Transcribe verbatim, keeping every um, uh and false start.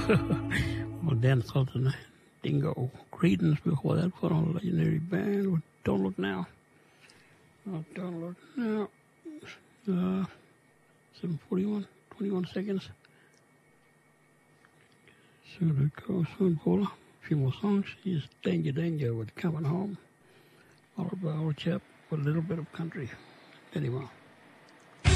We'll dance all tonight. Dingo. Credence before that put on a legendary band with Don't Look Now. Oh, Don't Look Now. Uh, seven forty-one, twenty-one seconds. Soon it goes, soon Paula. A few more songs. Here's Danger Danger with Coming Home. Followed by our chap with a little bit of country. Anyway.